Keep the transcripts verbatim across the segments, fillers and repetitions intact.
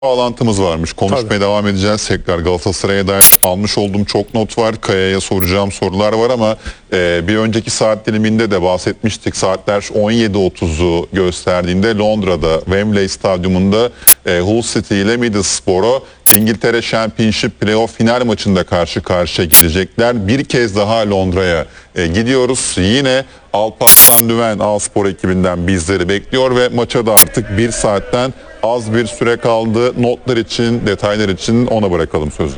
bağlantımız varmış. Konuşmaya Tabii. devam edeceğiz. Tekrar Galatasaray'a dair almış olduğum çok not var. Kaya'ya soracağım sorular var ama e, bir önceki saat diliminde de bahsetmiştik. Saatler on yedi otuzu gösterdiğinde Londra'da Wembley Stadyumunda e, Hull City ile Middlesbrough İngiltere Championship Playoff final maçında karşı karşıya gelecekler. Bir kez daha Londra'ya e, gidiyoruz. Yine Alparslan Düven A-Spor ekibinden bizleri bekliyor ve maça da artık bir saatten az bir süre kaldı. Notlar için, detaylar için ona bırakalım sözü.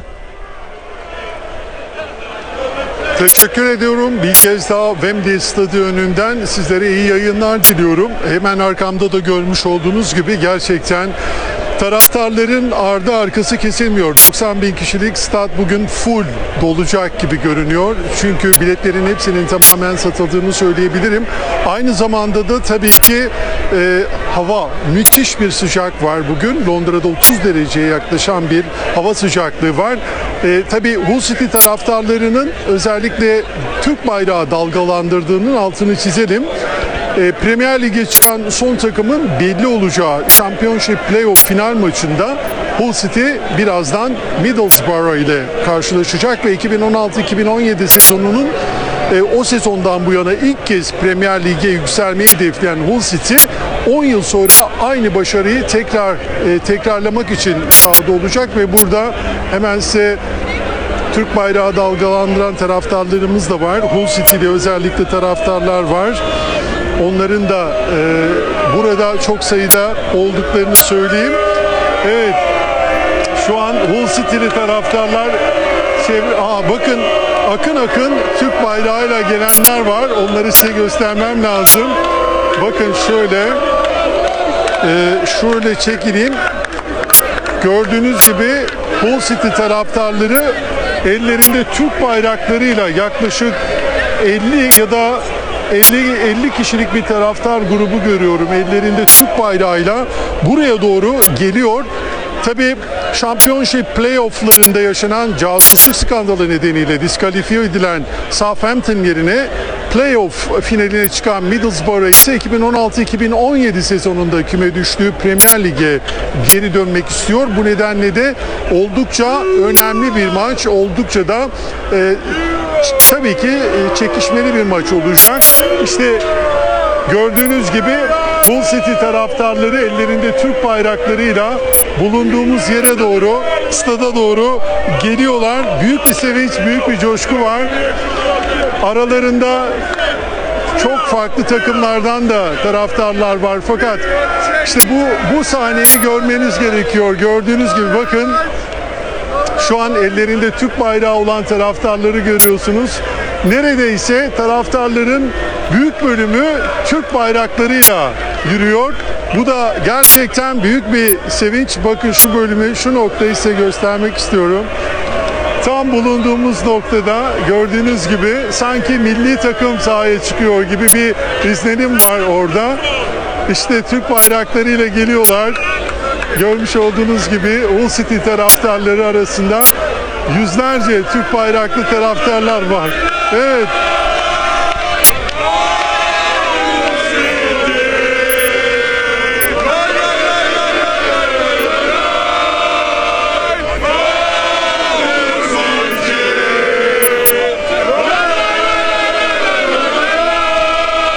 Teşekkür ediyorum. Bir kez daha Wembley Stadı önünden sizlere iyi yayınlar diliyorum. Hemen arkamda da görmüş olduğunuz gibi gerçekten taraftarların ardı arkası kesilmiyor. doksan bin kişilik stat bugün full dolacak gibi görünüyor. Çünkü biletlerin hepsinin tamamen satıldığını söyleyebilirim. Aynı zamanda da tabii ki e, hava, müthiş bir sıcak var bugün. Londra'da otuz dereceye yaklaşan bir hava sıcaklığı var. E, tabii Hull City taraftarlarının özellikle Türk bayrağı dalgalandırdığının altını çizelim. E, Premier Lig'e çıkan son takımın belli olacağı Championship Playoff final maçında Hull City birazdan Middlesbrough ile karşılaşacak ve iki bin on altı iki bin on yedi sezonunun e, o sezondan bu yana ilk kez Premier Lig'e yükselmeyi hedefleyen Hull City on yıl sonra aynı başarıyı tekrar e, tekrarlamak için sahada olacak ve burada hemen size Türk bayrağı dalgalandıran taraftarlarımız da var. Hull City'de özellikle taraftarlar var. Onların da e, burada çok sayıda olduklarını söyleyeyim. Evet, şu an Hull City'li taraftarlar çevre... Aa, bakın akın akın Türk bayrağıyla gelenler var. Onları size göstermem lazım. Bakın şöyle, e, şöyle çekileyim. Gördüğünüz gibi Hull City taraftarları ellerinde Türk bayraklarıyla yaklaşık elli ya da elli elli kişilik bir taraftar grubu görüyorum. Ellerinde Türk bayrağıyla buraya doğru geliyor. Tabii Championship Playoff'larında yaşanan casusluk skandalı nedeniyle diskalifiye edilen Southampton yerine Playoff finaline çıkan Middlesbrough ise iki bin on altı iki bin on yedi sezonunda küme düştüğü Premier Lig'e geri dönmek istiyor. Bu nedenle de oldukça önemli bir maç, oldukça da e, tabii ki e, çekişmeli bir maç olacak. İşte gördüğünüz gibi Hull City taraftarları ellerinde Türk bayraklarıyla bulunduğumuz yere doğru, stada doğru geliyorlar. Büyük bir sevinç, büyük bir coşku var. Aralarında çok farklı takımlardan da taraftarlar var. Fakat işte bu bu sahneyi görmeniz gerekiyor. Gördüğünüz gibi bakın, şu an ellerinde Türk bayrağı olan taraftarları görüyorsunuz. Neredeyse taraftarların büyük bölümü Türk bayraklarıyla yürüyor. Bu da gerçekten büyük bir sevinç. Bakın şu bölümü, şu noktayı size göstermek istiyorum. Tam bulunduğumuz noktada gördüğünüz gibi sanki milli takım sahaya çıkıyor gibi bir izlenim var orada. İşte Türk bayraklarıyla geliyorlar. Görmüş olduğunuz gibi Hull City taraftarları arasında yüzlerce Türk bayraklı taraftarlar var. Evet.